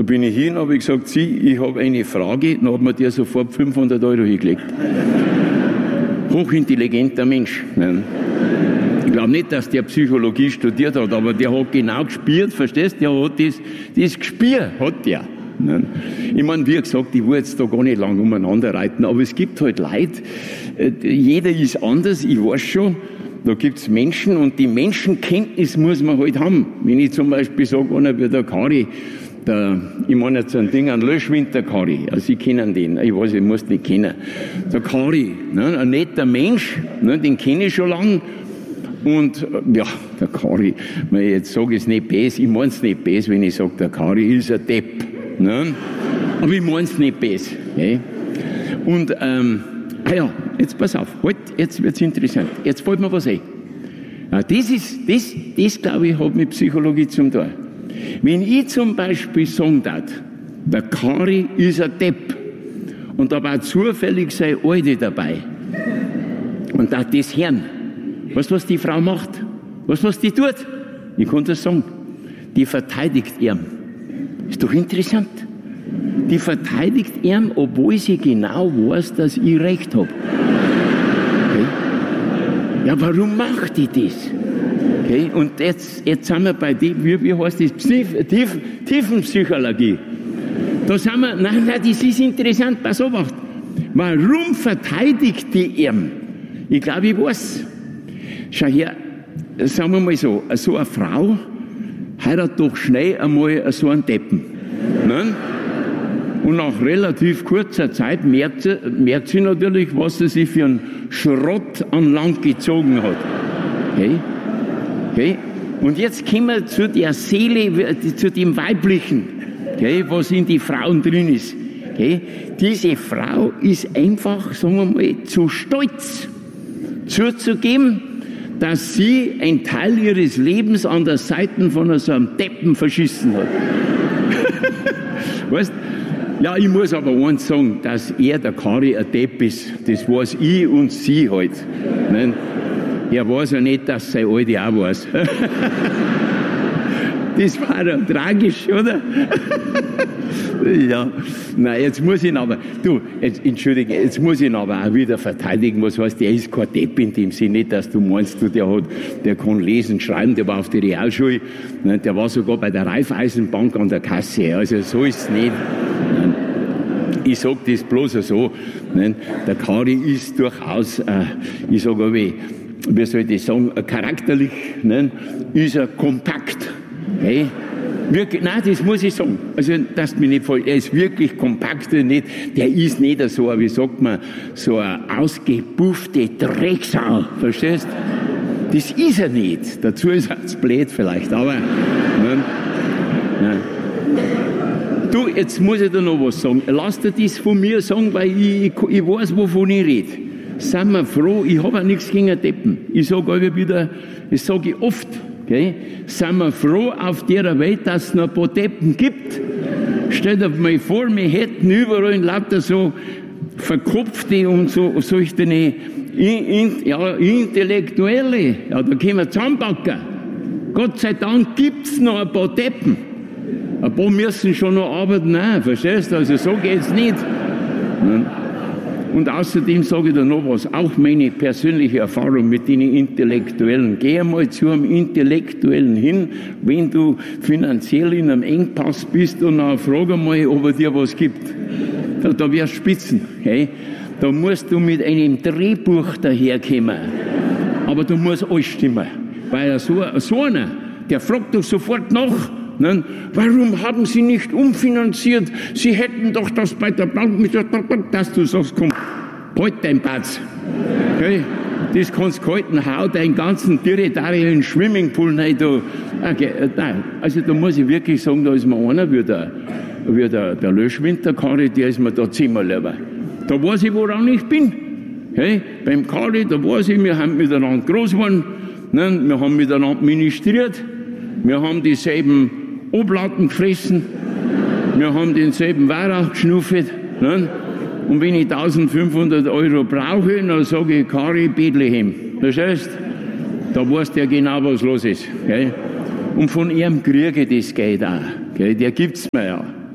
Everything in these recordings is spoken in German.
Da bin ich hin, habe ich gesagt, ich habe eine Frage, dann hat mir der sofort 500 € hingelegt. Hochintelligenter Mensch. Nein. Ich glaube nicht, dass der Psychologie studiert hat, aber der hat genau gespürt, verstehst du? Der hat das Gespür, hat der. Nein. Ich meine, wie gesagt, ich will jetzt da gar nicht lang umeinander reiten, aber es gibt halt Leute, jeder ist anders, ich weiß schon, da gibt es Menschen und die Menschenkenntnis muss man halt haben. Wenn ich zum Beispiel sage, einer wie der Kari, ich meine jetzt ein Ding, ein Löschwinter Kari, also Sie kennen den, ich weiß, ich muss nicht kennen. Der Kari, ne, ein netter Mensch, ne, den kenne ich schon lange. Und ja, der Kari, wenn ich jetzt sage, ist nicht böse, ich meine es nicht böse, wenn ich sage, der Kari ist ein Depp. Ne? Aber ich meine es nicht böse. Okay? Und ja, jetzt pass auf, halt, jetzt wird es interessant. Jetzt fällt mir was ein. Ja, das glaube ich, hat mit Psychologie zum tun. Wenn ich zum Beispiel sagen darf, der Kari ist ein Depp und da war zufällig seine Alte dabei und da das hören, weißt du, was die Frau macht? Weißt du, was die tut? Ich kann das sagen. Die verteidigt ihn. Ist doch interessant. Die verteidigt ihn, obwohl sie genau weiß, dass ich recht habe. Okay? Ja, warum macht die das? Okay? Und jetzt sind wir bei dem, wie heißt das? Tiefenpsychologie. Da sind wir, nein, das ist interessant, pass auf. Warum verteidigt die ihn? Ich glaube, ich weiß. Schau her, sagen wir mal so eine Frau heiratet doch schnell einmal so einen Deppen. Ne? Und nach relativ kurzer Zeit merkt sie natürlich, was sie sich für einen Schrott an Land gezogen hat. Okay? Okay? Und jetzt kommen wir zu der Seele, zu dem Weiblichen, okay, was in die Frauen drin ist. Okay? Diese Frau ist einfach, sagen wir mal, zu stolz zuzugeben, dass sie einen Teil ihres Lebens an der Seite von so einem Deppen verschissen hat. Weißt? Ja, ich muss aber eins sagen, dass der Kari ein Depp ist. Das weiß ich und sie halt. Nein? Er weiß ja nicht, dass seine Alte auch weiß. Das war ja tragisch, oder? Ja, nein, jetzt muss ich ihn aber, entschuldige, jetzt muss ich ihn aber auch wieder verteidigen, was heißt, der ist kein Depp in dem Sinne, nicht, dass du meinst, der kann lesen, schreiben, der war auf der Realschule, ne, der war sogar bei der Raiffeisenbank an der Kasse, also so ist es nicht. Ich sage das bloß so, ne, der Kari ist durchaus, ich sage aber, wie soll ich das sagen, charakterlich, ne, ist er kompakt. Hey, wirklich, nein, das muss ich sagen. Also, das mich nicht voll. Er ist wirklich kompakt, nicht. Der ist nicht so, wie sagt man, so eine ausgebuffte Drecksau. Verstehst? Das ist er nicht. Dazu ist er zu blöd vielleicht, aber. Nein. Du, jetzt muss ich dir noch was sagen. Lass dir das von mir sagen, weil ich weiß, wovon ich rede. Sind wir froh, ich habe auch nichts gegen Deppen. Ich sage wieder, das sage ich oft. Okay? Sind wir froh auf der Welt, dass es noch ein paar Deppen gibt? Stellt euch mal vor, wir hätten überall lauter so Verkopfte und solche Intellektuelle. Ja, da können wir zusammenpacken. Gott sei Dank gibt es noch ein paar Deppen. Ein paar müssen schon noch arbeiten, nein, verstehst du? Also so geht es nicht. Und außerdem sage ich dir noch was, auch meine persönliche Erfahrung mit den Intellektuellen. Geh einmal zu einem Intellektuellen hin, wenn du finanziell in einem Engpass bist und dann frage mal, ob er dir was gibt. Da wärst du Spitzen. Okay? Da musst du mit einem Drehbuch daherkommen. Aber da muss alles stimmen. Weil so einer, der fragt doch sofort nach. Ne? Warum haben Sie nicht umfinanziert? Sie hätten doch das bei der Bank mit der Bank, dass du sagst, komm, halt dein Batz. Okay? Das kannst du halten, hau deinen ganzen territorialen Swimmingpool rein. Okay, nein, also da muss ich wirklich sagen, da ist mir einer wie der Löschwinter Kari, der ist mir da ziemlich lieber. Da weiß ich, woran ich bin. Okay? Beim Kari, da weiß ich, wir haben miteinander groß geworden, ne? Wir haben miteinander ministriert, wir haben dieselben Oblaten gefressen, wir haben denselben Weihrauch geschnuffelt, ne? Und wenn ich 1500 € brauche, dann sage ich Kari Bethlehem. Verstehst? Da weiß der genau, was los ist. Gell? Und von ihm kriege ich das Geld auch. Gell? Der gibt es mir ja.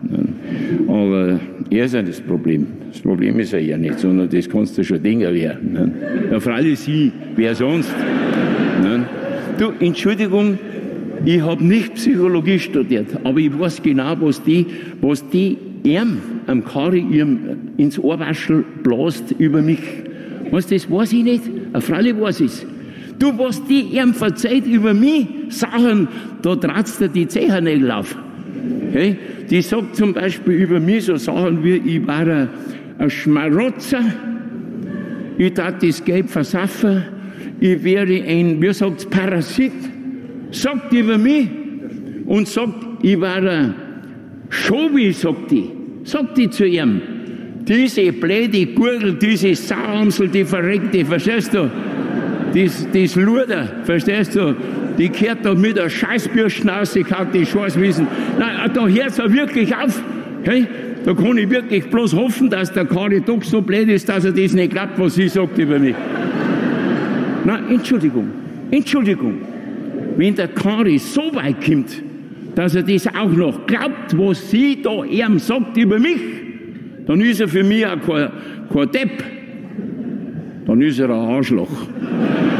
Aber er ist ja das Problem. Das Problem ist ja er nicht, sondern das kannst du schon denken, wer. Ne? Ja, freilich sie, wer sonst. Ne? Du, Entschuldigung, ich habe nicht Psychologie studiert, aber ich weiß genau, was die am Kari ins Ohrwaschel blast über mich. Was, das weiß ich nicht. Freilich weiß ich es. Du, was die verzeiht über mich, Sachen, da tratst du die Zehennägel auf. Okay? Die sagt zum Beispiel über mich so Sachen wie, ich war ein Schmarotzer, ich tat das Geld versaffen, ich wäre ein, wie sagt's, Parasit, sagt die über mich und sagt, ich war ein Schobi, sagt die zu ihm. Diese blöde Gurgel, diese Sauamsel, die verreckte, verstehst du? Das Luder, verstehst du? Die kehrt da mit der Scheißbürsten raus, die kann die Scheiß wissen. Nein, da hört's ja wirklich auf. Hey? Da kann ich wirklich bloß hoffen, dass der Kari doch so blöd ist, dass er das nicht glaubt, was sie sagt über mich. Nein, Entschuldigung. Wenn der Kari so weit kommt, dass er das auch noch glaubt, was sie da ihm sagt über mich, dann ist er für mich auch kein Depp. Dann ist er ein Arschloch.